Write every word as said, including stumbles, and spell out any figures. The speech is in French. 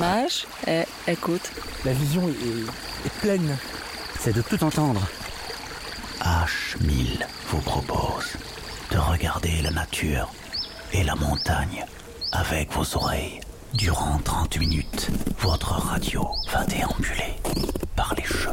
Mage, et écoute. La vision est, est, est pleine. C'est de tout entendre. H mille vous propose de regarder la nature et la montagne avec vos oreilles. Durant trente minutes, votre radio va déambuler par les chemins